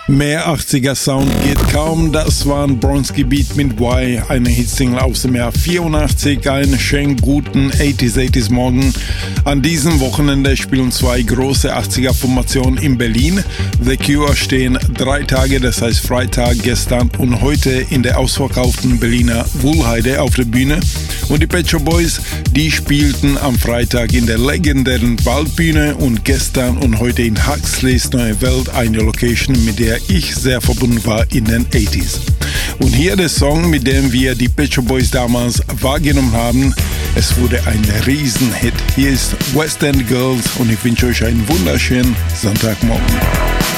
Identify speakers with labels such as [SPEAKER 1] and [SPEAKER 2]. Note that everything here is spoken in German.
[SPEAKER 1] Mehr 80er Sound geht kaum, das waren Bronski Beat mit Why, eine Hitsingle aus dem Jahr 84, einen schönen guten 80s Morgen. An diesem Wochenende spielen zwei große 80er Formationen in Berlin. The Cure stehen 3 Tage, das heißt Freitag, gestern und heute in der ausverkauften Berliner Wuhlheide auf der Bühne. Und die Pet Shop Boys, die spielten am Freitag in der legendären Waldbühne und gestern und heute in Huxleys Neue Welt, eine Location, mit der ich sehr verbunden war in den 80s. Und hier der Song, mit dem wir die Pet Shop Boys damals wahrgenommen haben. Es wurde ein Riesenhit. Hier ist West End Girls und ich wünsche euch einen wunderschönen Sonntagmorgen.